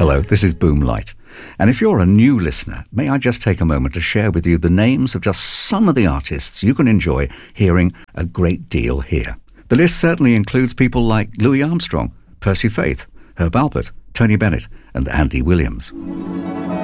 Hello, this is Boomlight. And if you're a new listener, may I just take a moment to share with you the names of just some of the artists you can enjoy hearing a great deal here. The list certainly includes people like Louis Armstrong, Percy Faith, Herb Alpert, Tony Bennett and Andy Williams.